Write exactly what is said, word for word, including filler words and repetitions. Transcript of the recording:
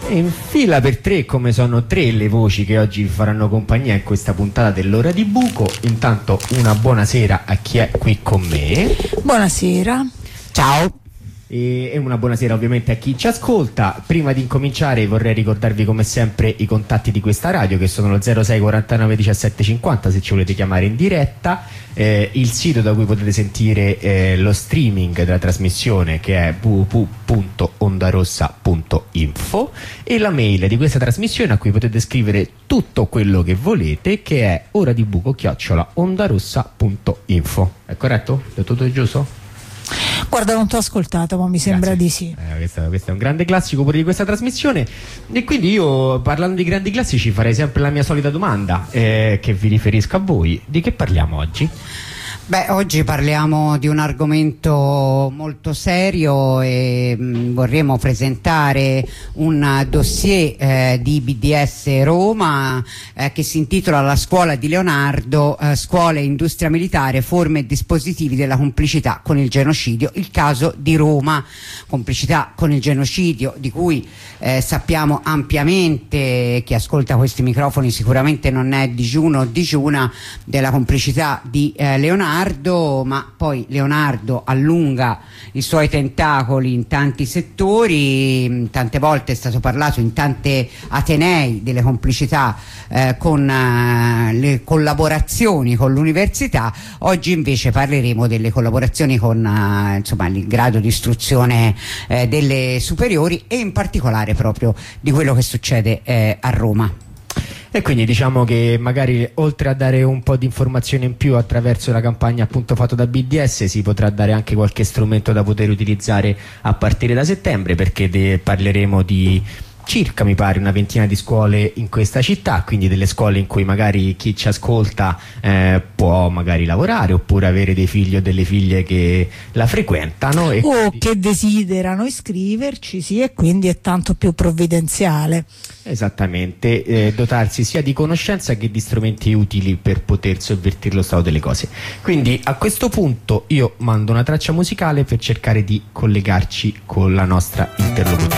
E in fila per tre, come sono tre le voci che oggi vi faranno compagnia in questa puntata dell'Ora di Buco. Intanto una buonasera a chi è qui con me. Buonasera. Ciao. E una buonasera ovviamente a chi ci ascolta. Prima di incominciare vorrei ricordarvi come sempre i contatti di questa radio, che sono lo zero sei quarantanove diciassette cinquanta se ci volete chiamare in diretta, eh, il sito da cui potete sentire eh, lo streaming della trasmissione, che è w w w punto ondarossa punto info, e la mail di questa trasmissione a cui potete scrivere tutto quello che volete, che è ora di buco chiocciola ondarossa punto info. È corretto? È tutto giusto? Guarda, non ti ho ascoltato, ma mi sembra Grazie. di sì. Eh, questo, questo è un grande classico pure di questa trasmissione. E quindi io, parlando di grandi classici, farei sempre la mia solita domanda, eh, che vi riferisco a voi. Di che parliamo oggi? Beh, oggi parliamo di un argomento molto serio e mh, vorremmo presentare un dossier eh, di B D S Roma eh, che si intitola La scuola di Leonardo, eh, scuola e industria militare, forme e dispositivi della complicità con il genocidio, il caso di Roma. Complicità con il genocidio di cui eh, sappiamo ampiamente, chi ascolta questi microfoni sicuramente non è digiuno o digiuna della complicità di eh, Leonardo, ma poi Leonardo allunga i suoi tentacoli in tanti settori, tante volte è stato parlato in tante atenei delle complicità eh, con eh, le collaborazioni con l'università. Oggi invece parleremo delle collaborazioni con eh, insomma, il grado di istruzione eh, delle superiori e in particolare proprio di quello che succede eh, a Roma. E quindi diciamo che magari oltre a dare un po' di informazione in più attraverso la campagna appunto fatta da B D S, si potrà dare anche qualche strumento da poter utilizzare a partire da settembre, perché parleremo di circa, mi pare, una ventina di scuole in questa città, quindi delle scuole in cui magari chi ci ascolta eh, può magari lavorare oppure avere dei figli o delle figlie che la frequentano e o quindi... che desiderano iscriverci, sì, e quindi è tanto più provvidenziale. Esattamente, eh, dotarsi sia di conoscenza che di strumenti utili per poter sovvertire lo stato delle cose. Quindi a questo punto io mando una traccia musicale per cercare di collegarci con la nostra interlocutrice.